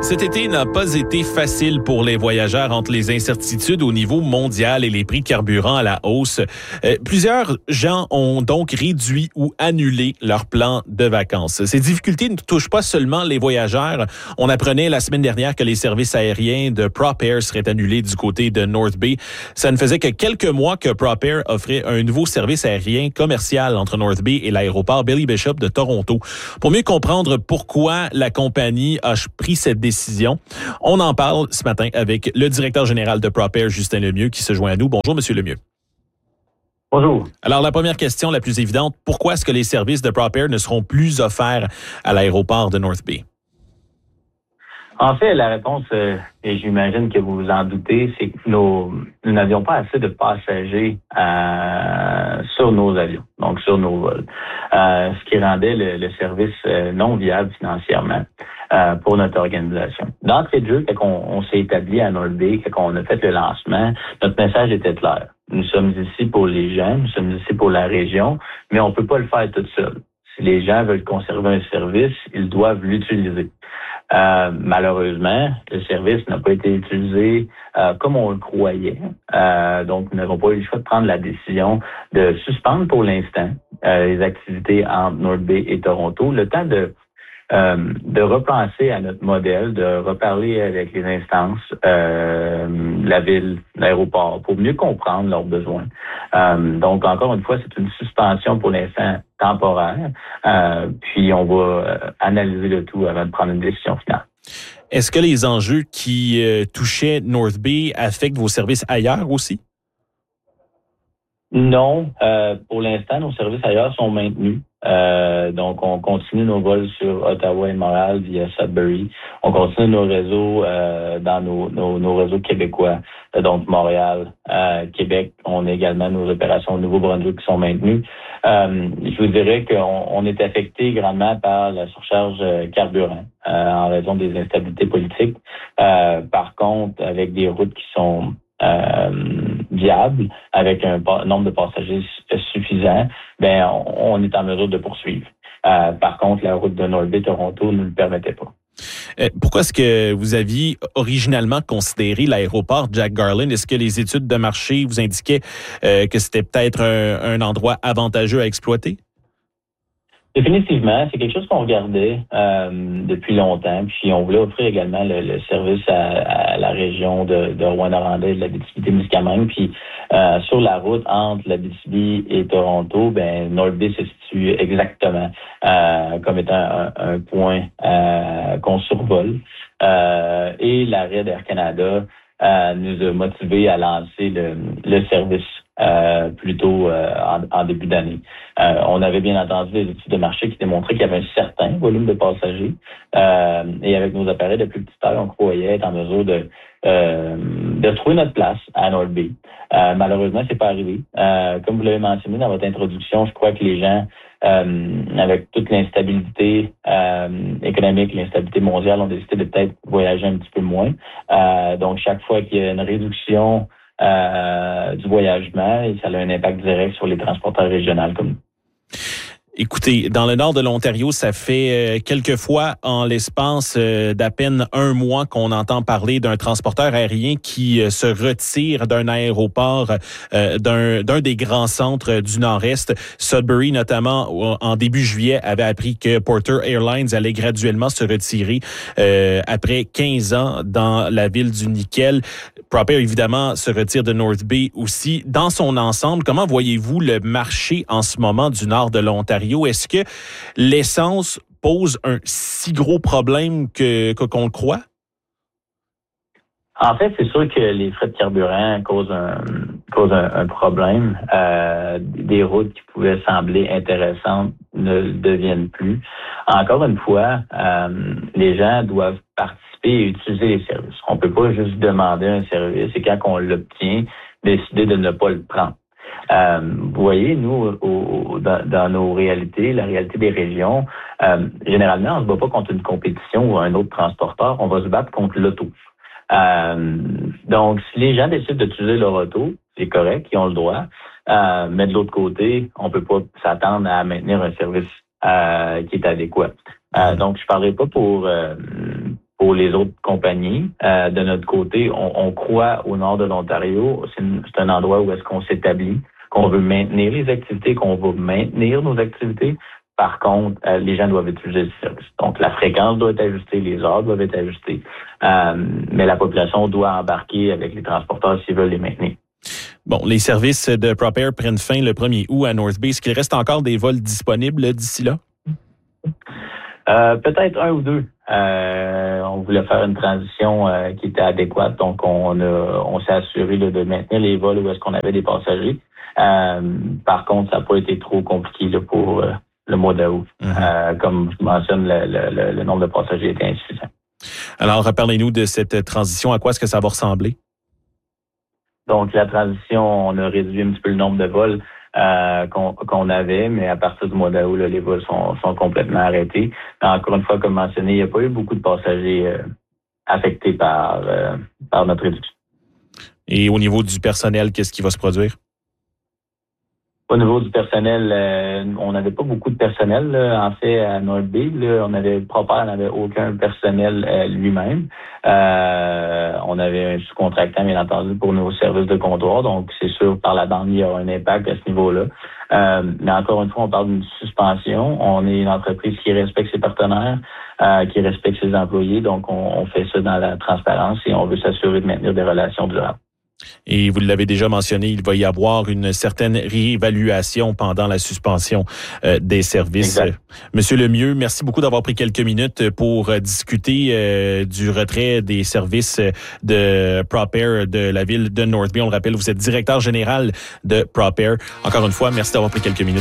Cet été n'a pas été facile pour les voyageurs entre les incertitudes au niveau mondial et les prix de carburant à la hausse. Plusieurs gens ont donc réduit ou annulé leurs plans de vacances. Ces difficultés ne touchent pas seulement les voyageurs. On apprenait la semaine dernière que les services aériens de PropAir seraient annulés du côté de North Bay. Ça ne faisait que quelques mois que PropAir offrait un nouveau service aérien commercial entre North Bay et l'aéroport Billy Bishop de Toronto. Pour mieux comprendre pourquoi la compagnie a pris cette décision, on en parle ce matin avec le directeur général de PropAir, Justin Lemieux, qui se joint à nous. Bonjour, Monsieur Lemieux. Bonjour. Alors, la première question, la plus évidente, pourquoi est-ce que les services de PropAir ne seront plus offerts à l'aéroport de North Bay? En fait, la réponse, et j'imagine que vous vous en doutez, c'est que nous n'avions pas assez de passagers sur nos avions, donc sur nos vols, ce qui rendait le service non viable financièrement pour notre organisation. D'entrée de jeu, quand on s'est établi à North Bay, quand on a fait le lancement, notre message était clair. Nous sommes ici pour les gens, nous sommes ici pour la région, mais on ne peut pas le faire tout seul. Si les gens veulent conserver un service, ils doivent l'utiliser. Malheureusement, le service n'a pas été utilisé comme on le croyait. Donc, nous n'avons pas eu le choix de prendre la décision de suspendre pour l'instant les activités entre North Bay et Toronto, le temps de repenser à notre modèle, de reparler avec les instances, la ville, l'aéroport, pour mieux comprendre leurs besoins. Donc, encore une fois, c'est une suspension pour l'instant temporaire, puis on va analyser le tout avant de prendre une décision finale. Est-ce que les enjeux qui touchaient North Bay affectent vos services ailleurs aussi? Non, pour l'instant, nos services ailleurs sont maintenus. Donc, on continue nos vols sur Ottawa et Montréal via Sudbury. On continue nos réseaux dans nos réseaux québécois, donc Montréal, Québec. On a également nos opérations au Nouveau-Brunswick qui sont maintenues. Je vous dirais qu'on est affecté grandement par la surcharge carburant en raison des instabilités politiques. Par contre, avec des routes qui sont viable, avec un nombre de passagers suffisant, ben on est en mesure de poursuivre. Par contre, la route de North Bay Toronto ne le permettait pas. Pourquoi est-ce que vous aviez originalement considéré l'aéroport Jack Garland? Est-ce que les études de marché vous indiquaient que c'était peut-être un endroit avantageux à exploiter? Définitivement, c'est quelque chose qu'on regardait depuis longtemps. Puis on voulait offrir également le service à la région de Rouyn-Noranda et de l'Abitibi-Témiscamingue. Puis sur la route entre l'Abitibi et Toronto, ben North Bay se situe exactement comme étant un point qu'on survole. Et l'arrêt d'Air Canada nous a motivés à lancer le service plus tôt en début d'année. On avait bien entendu des études de marché qui démontraient qu'il y avait un certain volume de passagers et avec nos appareils de plus petite taille, on croyait être en mesure de trouver notre place à North Bay. Malheureusement, c'est pas arrivé. Comme vous l'avez mentionné dans votre introduction, je crois que les gens, avec toute l'instabilité économique, l'instabilité mondiale, ont décidé de peut-être voyager un petit peu moins. Donc, chaque fois qu'il y a une réduction du voyagement, et ça a un impact direct sur les transporteurs régionaux comme nous. Écoutez, dans le nord de l'Ontario, ça fait quelques fois en l'espace d'à peine un mois qu'on entend parler d'un transporteur aérien qui se retire d'un aéroport d'un des grands centres du Nord-Est. Sudbury, notamment, en début juillet, avait appris que Porter Airlines allait graduellement se retirer après 15 ans dans la ville du Nickel. PropAir, évidemment, se retire de North Bay aussi. Dans son ensemble, comment voyez-vous le marché en ce moment du nord de l'Ontario? Est-ce que l'essence pose un si gros problème qu'on le croit? En fait, c'est sûr que les frais de carburant causent un problème. Des routes qui pouvaient sembler intéressantes ne le deviennent plus. Encore une fois, les gens doivent participer et utiliser les services. On peut pas juste demander un service et quand on l'obtient, décider de ne pas le prendre. Vous voyez, nous, dans nos réalités, la réalité des régions, généralement, on ne se bat pas contre une compétition ou un autre transporteur, on va se battre contre l'auto. Donc, si les gens décident d'utiliser leur auto, c'est correct, ils ont le droit. Mais de l'autre côté, on peut pas s'attendre à maintenir un service qui est adéquat. Donc, je parlerai pas pour pour les autres compagnies. De notre côté, on croit au nord de l'Ontario. C'est un endroit où est-ce qu'on s'établit, qu'on veut maintenir les activités, qu'on veut maintenir nos activités. Par contre, les gens doivent utiliser le service. Donc, la fréquence doit être ajustée, les heures doivent être ajustées, mais la population doit embarquer avec les transporteurs s'ils veulent les maintenir. Bon, les services de PropAir prennent fin le 1er août à North Bay. Est-ce qu'il reste encore des vols disponibles d'ici là? Peut-être un ou deux. On voulait faire une transition qui était adéquate, donc on s'est assuré de maintenir les vols où est-ce qu'on avait des passagers. Par contre, ça n'a pas été trop compliqué là, pour le mois d'août. Comme je mentionne, le nombre de passagers était insuffisant. Alors, parlez-nous de cette transition. À quoi est-ce que ça va ressembler? Donc, la transition, on a réduit un petit peu le nombre de vols qu'on avait, mais à partir du mois d'août, là, les vols sont complètement arrêtés. Encore une fois, comme mentionné, il n'y a pas eu beaucoup de passagers affectés par notre réduction. Et au niveau du personnel, qu'est-ce qui va se produire? Au niveau du personnel, on n'avait pas beaucoup de personnel. Là. En fait, à North Bay, PropAir n'avait aucun personnel lui-même. On avait un sous-contractant, bien entendu, pour nos services de comptoir. Donc, c'est sûr, par la bande, il y aura un impact à ce niveau-là. Mais encore une fois, on parle d'une suspension. On est une entreprise qui respecte ses partenaires, qui respecte ses employés. Donc, on fait ça dans la transparence et on veut s'assurer de maintenir des relations durables. Et vous l'avez déjà mentionné, il va y avoir une certaine réévaluation pendant la suspension des services. Exact. Monsieur Lemieux, merci beaucoup d'avoir pris quelques minutes pour discuter du retrait des services de PropAir de la ville de North Bay. On le rappelle, vous êtes directeur général de PropAir. Encore une fois, merci d'avoir pris quelques minutes.